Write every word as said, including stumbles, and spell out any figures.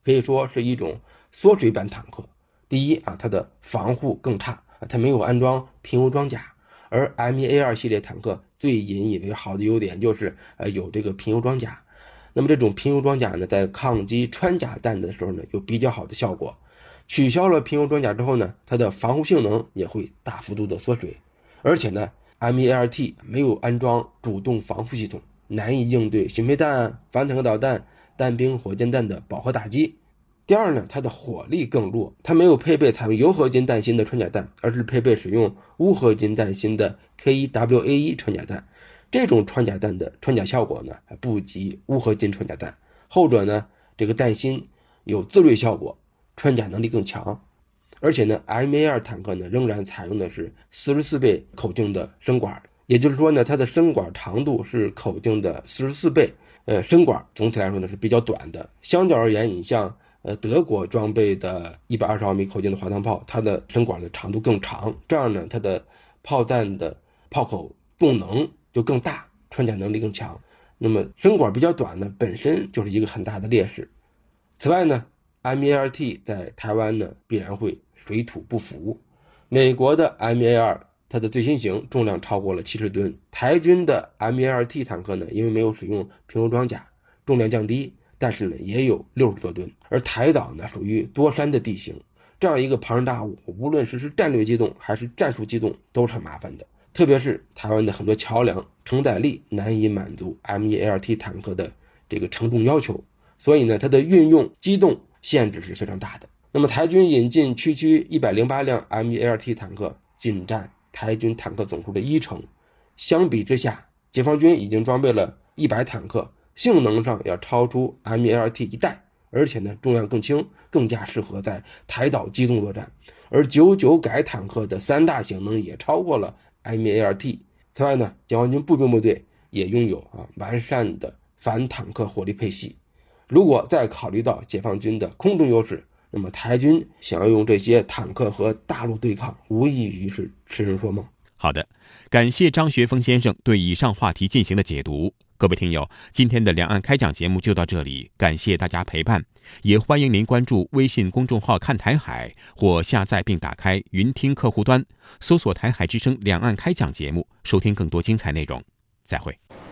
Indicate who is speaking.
Speaker 1: 可以说是一种缩水版坦克。第一啊，它的防护更差，它没有安装平油装甲，而 M 一 A 二 系列坦克最引以为豪的优点就是呃有这个平油装甲。那么这种平油装甲呢，在抗击穿甲弹的时候呢，有比较好的效果。取消了平油装甲之后呢，它的防护性能也会大幅度的缩水。而且呢 M 一 A 二 T 没有安装主动防护系统，难以应对巡飞弹、反坦克导弹、弹兵火箭弹的饱和打击。第二呢，它的火力更弱，它没有配备采用铀合金弹芯的穿甲弹，而是配备使用钨合金弹芯的 K 一 W A 一 穿甲弹。这种穿甲弹的穿甲效果呢，还不及钨合金穿甲弹，后者呢，这个弹芯有自锐效果，穿甲能力更强。而且呢 M 一 A 二 坦克呢，仍然采用的是四十四倍口径的身管，也就是说呢，它的身管长度是口径的四十四倍。呃，身管总体来说呢是比较短的，相较而言，你像呃，德国装备的一百二十毫米口径的滑膛炮，它的身管的长度更长，这样呢，它的炮弹的炮口动能就更大，穿甲能力更强。那么身管比较短呢，本身就是一个很大的劣势。此外呢 M 一 A 二 T 在台湾呢必然会水土不服。美国的 M 一 A 二 它的最新型重量超过了七十吨，台军的 M 一 A 二 T 坦克呢，因为没有使用平油装甲，重量降低，但是呢也有六十多吨。而台岛呢属于多山的地形，这样一个庞然大物，无论是是战略机动还是战术机动都是很麻烦的。特别是台湾的很多桥梁承载力难以满足 M 一 A 二 T 坦克的这个承重要求，所以呢它的运用机动限制是非常大的。那么台军引进区区一百零八辆 M 一 A 二 T 坦克，仅占台军坦克总数的一成。相比之下，解放军已经装备了一百坦克，性能上要超出 M 一 A 二 T 一代，而且呢重量更轻，更加适合在台岛机动作战。而九九改坦克的三大性能也超过了 M 一 A 二 T。 此外呢，解放军步兵部队也拥有啊完善的反坦克火力配系。如果再考虑到解放军的空中优势，那么台军想要用这些坦克和大陆对抗，无异于是痴人说梦。
Speaker 2: 好的，感谢张学峰先生对以上话题进行的解读。各位听友，今天的两岸开讲节目就到这里，感谢大家陪伴，也欢迎您关注微信公众号看台海，或下载并打开云听客户端，搜索台海之声两岸开讲节目，收听更多精彩内容。再会。